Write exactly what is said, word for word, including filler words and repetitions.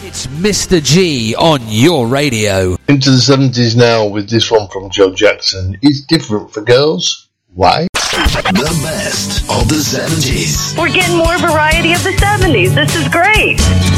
It's Mister G on your radio. Into the seventies now with this one from Joe Jackson. It's different for girls. Why? The best of the seventies. We're getting more variety of the seventies. This is great.